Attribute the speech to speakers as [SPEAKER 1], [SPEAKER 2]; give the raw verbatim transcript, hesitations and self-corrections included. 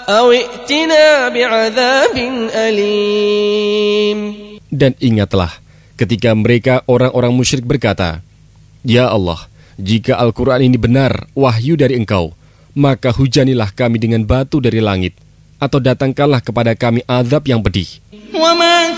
[SPEAKER 1] أو ائتنا بعذاب أليم.
[SPEAKER 2] Dan ingatlah ketika mereka orang-orang musyrik berkata, Ya Allah, jika Al-Quran ini benar, wahyu dari Engkau, maka hujanilah kami dengan batu dari langit, atau datangkanlah kepada kami azab yang pedih.